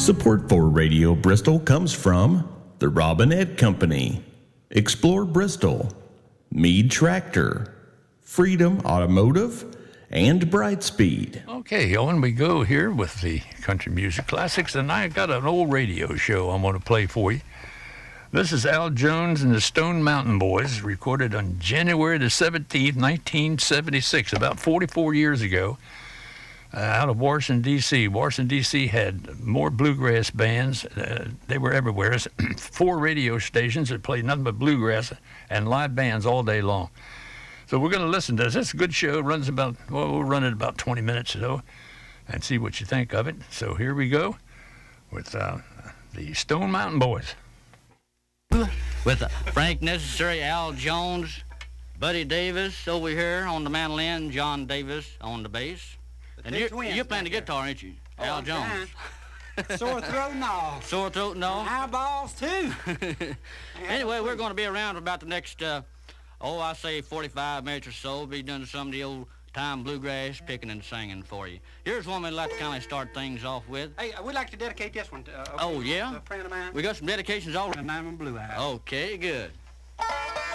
Support for Radio Bristol comes from the Robinette Company, Explore Bristol, Meade Tractor, Freedom Automotive, and Brightspeed. Okay, on we go here with the country music classics, and I got an old radio show I'm going to play for you. This is Al Jones and the Stone Mountain Boys, recorded on January the 17th, 1976, about 44 years ago, out of Washington, D.C. Washington, D.C. had more bluegrass bands. They were everywhere. 4 radio stations that played nothing but bluegrass and live bands all day long. So we're going to listen to this. It's a good show. It runs about, well, we'll run it about 20 minutes or so and see what you think of it. So here we go with the Stone Mountain Boys. With Frank Necessary, Al Jones, Buddy Davis over here on the mandolin, John Davis on the bass. And you're playing the guitar, aren't you? Al Jones. Sore throat and all. Sore throat and all? Eyeballs, too. Anyway, we're going to be around for about the next, I say 45 minutes or so. We'll be doing some of the old-time bluegrass picking and singing for you. Here's one we'd like to kind of start things off with. Hey, we'd like to dedicate this one to oh, yeah? a friend of mine. We got some dedications all right. And I'm in Blue Eyes. Okay, good.